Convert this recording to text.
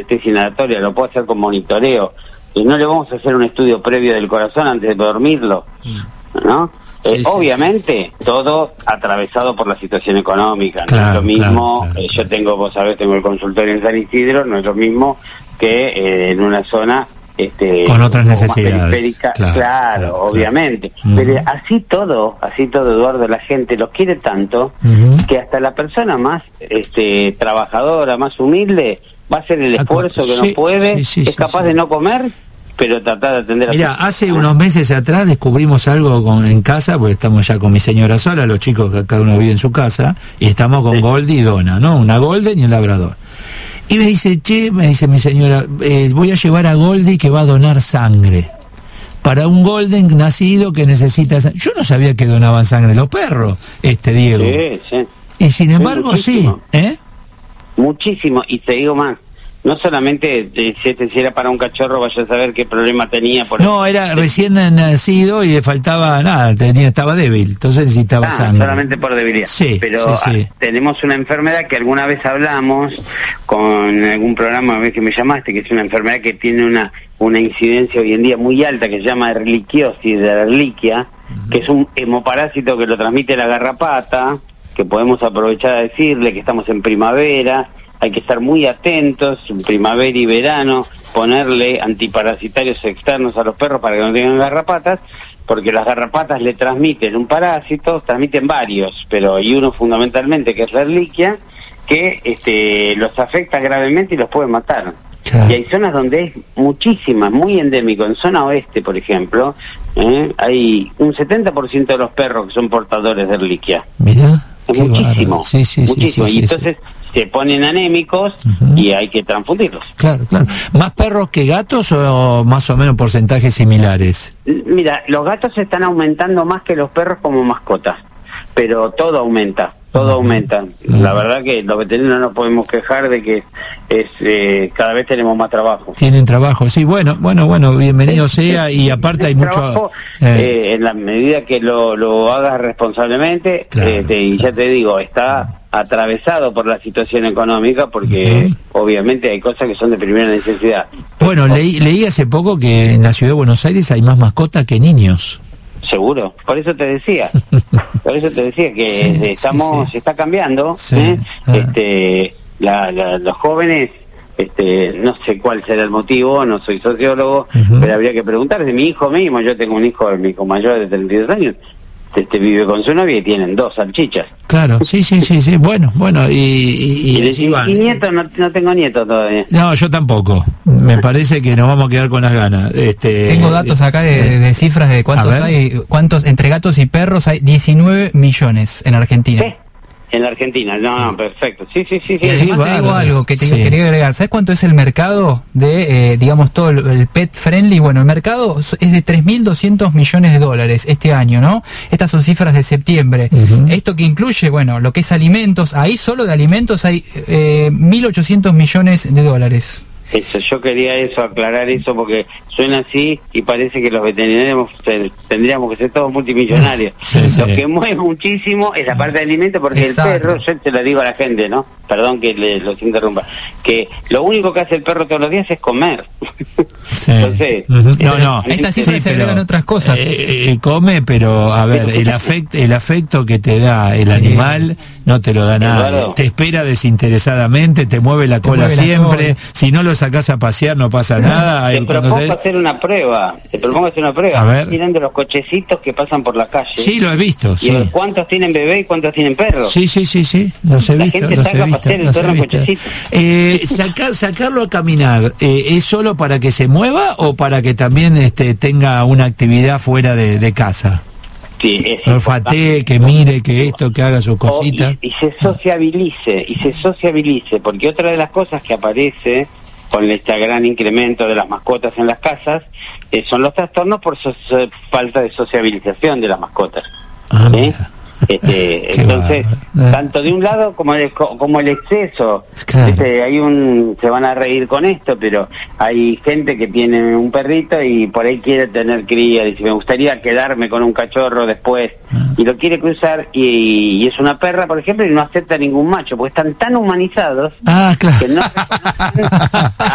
anestesia inhalatoria, lo puedo hacer con monitoreo, y no le vamos a hacer un estudio previo del corazón antes de dormirlo, ¿no? Obviamente, todo atravesado por la situación económica, no es lo mismo, claro. Yo tengo, vos sabés, tengo el consultorio en San Isidro, no es lo mismo que en una zona con otras necesidades, claro, obviamente. Pero así todo, Eduardo, la gente los quiere tanto que hasta la persona más trabajadora, más humilde, va a hacer el esfuerzo que no puede, es capaz de no comer, pero tratar de atender a Mira, hace unos meses atrás descubrimos algo en casa, porque estamos ya con mi señora sola, los chicos que cada uno vive en su casa, y estamos con Goldie y Donna, ¿no? Una Golden y un labrador. Y me dice, me dice mi señora, voy a llevar a Goldie que va a donar sangre para un Golden nacido que necesita sangre. Yo no sabía que donaban sangre los perros, Diego. Sí. Y sin embargo, sí. Muchísimo, y te digo más. No solamente si era para un cachorro, vaya a saber qué problema tenía. Era recién nacido y le faltaba nada, estaba débil, entonces necesitaba sangre. Solamente por debilidad. Sí, pero tenemos una enfermedad que alguna vez hablamos con algún programa que me llamaste, que es una enfermedad que tiene una incidencia hoy en día muy alta, que se llama erliquiosis de Ehrlichia, que es un hemoparásito que lo transmite la garrapata, que podemos aprovechar a decirle que estamos en primavera. Hay que estar muy atentos, en primavera y verano, ponerle antiparasitarios externos a los perros para que no tengan garrapatas, porque las garrapatas le transmiten un parásito, transmiten varios, pero hay uno fundamentalmente que es la Ehrlichia, que los afecta gravemente y los puede matar. Claro. Y hay zonas donde es muchísimas, muy endémico. En zona oeste, por ejemplo, hay un 70% de los perros que son portadores de Ehrlichia. Mira. Es muchísimo, muchísimo. Sí, y entonces se ponen anémicos y hay que transfundirlos. Claro. ¿Más perros que gatos o más o menos porcentajes similares? Mira, los gatos están aumentando más que los perros como mascotas, pero todo aumenta. La verdad que los veterinarios no nos podemos quejar de que cada vez tenemos más trabajo. Tienen trabajo, sí, bueno, bienvenido sea, y aparte hay mucho... Trabajo, en la medida que lo hagas responsablemente, y ya te digo, está atravesado por la situación económica, porque obviamente hay cosas que son de primera necesidad. Bueno, leí hace poco que en la ciudad de Buenos Aires hay más mascotas que niños. Seguro, por eso te decía que se está cambiando. Los jóvenes, no sé cuál será el motivo, no soy sociólogo, pero habría que preguntar. De mi hijo mismo, yo tengo un hijo mayor de 32 años, vive con su novia y tienen 2 salchichas. Claro, sí, bueno, y nietos, no tengo nietos todavía. No, yo tampoco, me parece que nos vamos a quedar con las ganas. Tengo datos acá de cifras de cuántos entre gatos y perros hay. 19 millones en Argentina. En la Argentina, no, perfecto. Sí. Y además te digo algo que quería agregar. ¿Sabes cuánto es el mercado de, digamos, todo el pet friendly? Bueno, el mercado es de 3.200 millones de dólares este año, ¿no? Estas son cifras de septiembre. Esto que incluye, bueno, lo que es alimentos. Ahí solo de alimentos hay 1.800 millones de dólares. Eso, yo quería aclarar eso, porque suena así y parece que los veterinarios tendríamos que ser todos multimillonarios. Lo que mueve muchísimo es la parte de alimento, porque el perro, yo te lo digo a la gente, ¿no? Perdón que los interrumpa, que lo único que hace el perro todos los días es comer. Entonces, estas cifras se agregan otras cosas. Come, pero a ver, el afecto que te da el animal no te lo da nada. Claro. Te espera desinteresadamente, te mueve la cola siempre. Si no lo sacás a pasear no pasa nada. Te propongo hacer una prueba. A ver. Mirando los cochecitos que pasan por la calle. Sí, lo he visto. Y ver cuántos tienen bebé y cuántos tienen perro. Sí. Los he visto. Sacarlo a caminar, ¿es solo para que se mueva o para que también tenga una actividad fuera de casa? Sí, es olfatee, que mire, que haga sus cositas. Y se sociabilice, porque otra de las cosas que aparece con este gran incremento de las mascotas en las casas son los trastornos por falta de sociabilización de las mascotas. Entonces, tanto de un lado como el exceso, claro. Se van a reír con esto, pero hay gente que tiene un perrito y por ahí quiere tener cría, dice, me gustaría quedarme con un cachorro después, y lo quiere cruzar, y es una perra, por ejemplo, y no acepta ningún macho, porque están tan humanizados claro. que no reconocen